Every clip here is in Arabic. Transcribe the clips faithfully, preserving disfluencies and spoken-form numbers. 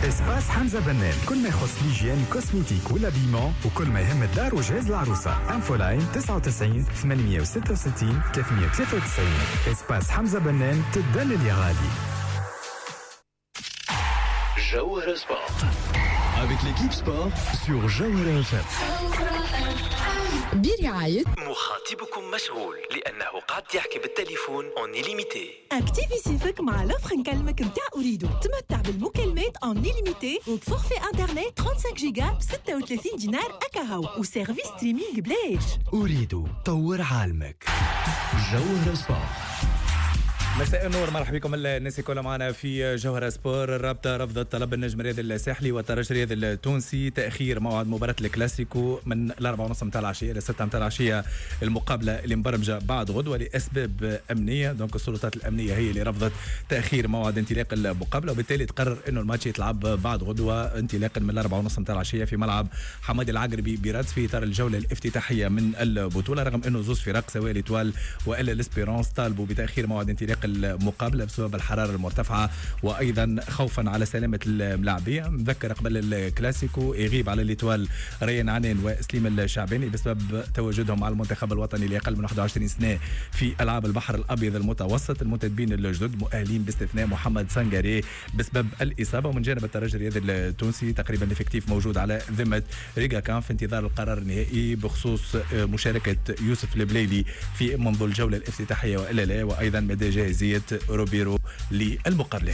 اسباس حمزة بنان، كل ما يخص ليجيان كوسميتيك ولا بيمون وكل ما يهم الدار وجهاز العروسة. انفولاين تسعة وتسعين ثمانمية وستة وستين ثلاثمية وثلاثة وتسعين. اسباس حمزة بنان، تدلل يا غالي. Jawhara Sport avec l'équipe sport sur Jawhara إف إم. برعاية مخاطبكم مشغول لأنه قاعد يحكي بالتليفون اون إليميتي. اكتيفي سيفك مع لوفر نكلمك متاع أريدو. تمتع بالمكالمات اون إليميتي وبفورفي انترنت خمسة وثلاثين جيجا ب ستة وثلاثين دينار أكاهو وسيرفيس ستريمينج بلاش. أريدو طور عالمك. جوهرة سبورت. مساء النور، مرحبا بكم الناس كلها معنا في جوهرة سبور. الرابطة رفضت طلب النجم الرياضي الساحلي والترجي الرياضي التونسي تأخير موعد مباراة الكلاسيكو من الأربعة ونص متاع العشية إلى ستة متاع العشية. المقابلة اللي مبرمجة بعد غدوة لأسباب أمنية، دونك السلطات الأمنية هي اللي رفضت تأخير موعد انطلاق المقابلة، وبالتالي تقرر إنه الماتش يتلعب بعد غدوة انطلاقا من الأربعة ونص متاع العشية في ملعب حمادي العقربي برادس في إطار الجولة الافتتاحية من البطولة، رغم إنه زوز فرق سواء ليتوال وإلا الإسبيرونس طالبوا بتأخير موعد انطلاق المقابلة بسبب الحرارة المرتفعة وأيضا خوفا على سلامة اللاعبين. نذكر قبل الكلاسيكو يغيب على ليتوال ريان عنان وسليم الشعباني بسبب تواجدهم مع المنتخب الوطني لأقل من واحد وعشرين سنة في ألعاب البحر الأبيض المتوسط. المنتدبين الجدد مؤهلين باستثناء محمد سانغاري بسبب الإصابة. ومن جانب الترجي الرياضي التونسي تقريبا الإفكتيف موجود على ذمة ريغا كان في انتظار القرار النهائي بخصوص مشاركة يوسف البليلي في منذ الجولة الافتتاحية وإلا لا، وأيضا مدى جاهزية روبيرو للمقابلة.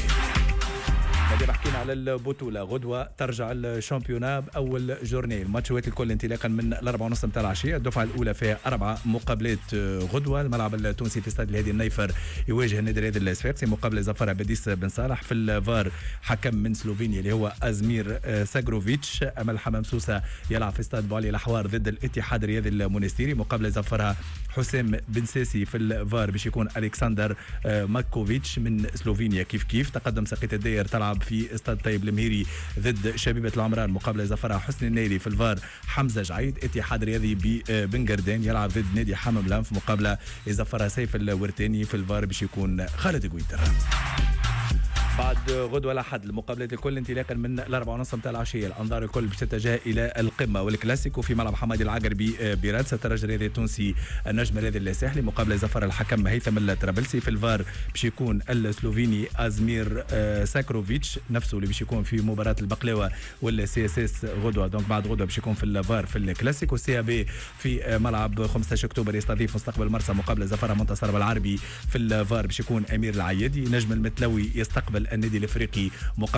بعد حكينا على البطولة، غدوة ترجع الشامبيونا بأول جورني، الماتشات الكل انطلاقا من الأربعة ونص متاع العشية. الدفعة الأولى فيها أربعة مقابلات غدوة. الملعب التونسي في استاد الهادي النيفر يواجه النادي الرياضي الصفاقسي، مقابلة ظفر بديس بن صالح. في الفار حكم من سلوفينيا اللي هو أزمير ساغروفيتش. أمل حمام سوسة يلعب في استاد بوعلي الأحوار ضد الاتحاد الرياضي المونستيري، مقابلة ظفرها حسام بن ساسي. في الفار باش يكون ألكسندر ماكوفيتش من سلوفينيا. كيف كيف تقدم سقيت الداير تلعب في استاد طيب المهيري ضد شبيبة العمران، مقابلة ظفرها حسني النيلي. في الفار حمزة جعيد. اتحاد رياضي بن قردان يلعب ضد نادي حمام لانف، مقابلة ظفرها سيف الورتاني. في الفار باش يكون خالد قويتر. بعد غدوة الأحد المقابلات الكل انطلاقا من الأربعة ونص متاع العشية. الأنظار الكل باش تتجه إلى القمة والكلاسيكو في ملعب حمادي العقربي برادس. الترجي الرياضي التونسي النجم الرياضي الساحلي، مقابلة ظفر الحكم هيثم الطرابلسي. في الفار باش يكون السلوفيني أزمير ساكروفيتش نفسه اللي باش يكون في مباراة البقلاوة والسي اس اس غدوة، دونك بعد غدوة باش يكون في الفار في الكلاسيكو. سي ا بي في ملعب خمسة عشر أكتوبر يستضيف مستقبل مرسى، مقابلة ظفر منتصر بالعربي. في الفار باش يكون أمير العيادي. نجم المتلوي يستقبل النادي الافريقي.